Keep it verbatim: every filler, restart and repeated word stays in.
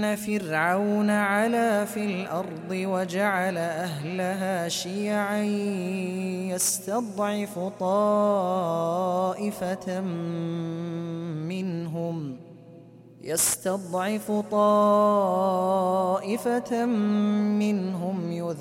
فِرْعَوْنَ عَلَا فِي الْأَرْضِ وَجَعَلَ أَهْلَهَا شِيَعًا يَسْتَضْعِفُ طَائِفَةً مِّنْهُمْ يَسْتَضْعِفُ طَائِفَةً مِّنْهُمْ